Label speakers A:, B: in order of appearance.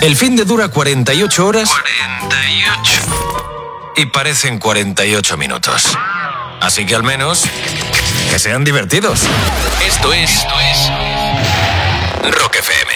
A: El fin de dura 48 horas. 48. Y parecen 48 minutos. Así que al menos que sean divertidos. Esto es Rock FM.